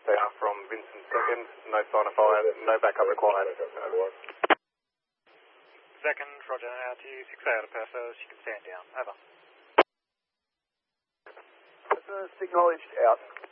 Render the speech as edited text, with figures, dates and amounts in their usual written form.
SAR from Vincent second, no sign of fire, no backup required. Second, Roger, now to 6 out of Perthos, you can stand down, over. First acknowledged, out.